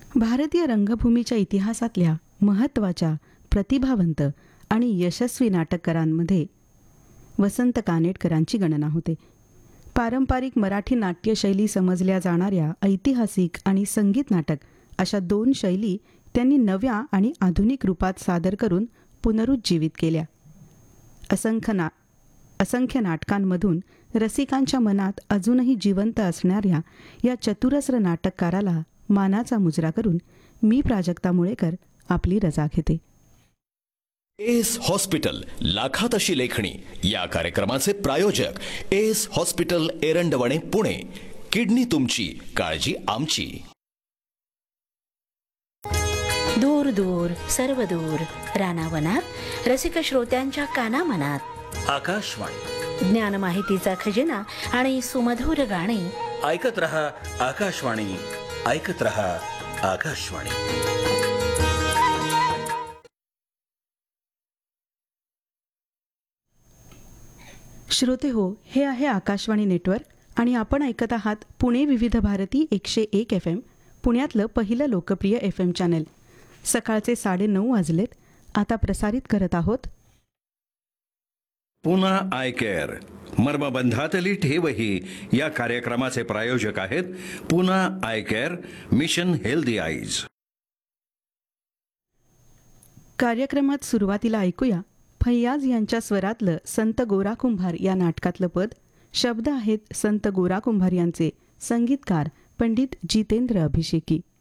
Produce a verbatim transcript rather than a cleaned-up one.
भारतीय रंगभूमीच्या इतिहासातल्या महत्त्वाच्या, प्रतिभावंत आणि यशस्वी नाटककारांमध्ये वसंत कानेटकरांची गणना होते. पारंपरिक मराठी नाट्यशैली समजल्या जाणाऱ्या ऐतिहासिक आणि संगीत नाटक अशा दोन शैली त्यांनी नव्या आणि आधुनिक रूपात सादर करून पुनरुज्जीवित केल्या. असंख्य ना असंख्य नाटकांमधून रसिकांच्या मनात अजूनही जिवंत असणाऱ्या या चतुरस्र नाटककाराला मानाचा मुजरा करून मी प्राजक्ता मुळेकर आपली रजा घेते. एस हॉस्पिटल, लाखात अशी लेखणी या कार्यक्रमाचे प्रायोजक S hospital, Erandwane, Pune. Kidney तुमची, काळजी आमची. दूर दूर सर्व दूर रानावनात रसिक श्रोत्यांच्या कानामनात आकाशवाणी, ज्ञान माहितीचा खजिना आणि सुमधुर गाणी. ऐकत रहा आकाशवाणी, ऐकत रहा आकाशवाणी. श्रोते हो, हे आहे आकाशवाणी नेटवर्क आणि आपण ऐकत आहात पुणे विविध भारती एकशे एक एफ एम, पुण्यातलं पहिलं लोकप्रिय एफ एम चॅनल. सकाळचे साडेनऊ वाजलेत. आता प्रसारित करत आहोत पुन्हा आय केअर, मर्मबंधातली ठेवही या कार्यक्रमाचे प्रायोजक आहेत पुन्हा I care, mission healthy eyes. कार्यक्रमात सुरुवातीला ऐकूया फैयाज यांच्या स्वरातलं संत गोरा कुंभार या नाटकातलं पद. शब्द आहेत संत गोरा कुंभार यांचे, संगीतकार पंडित जितेंद्र अभिषेकी.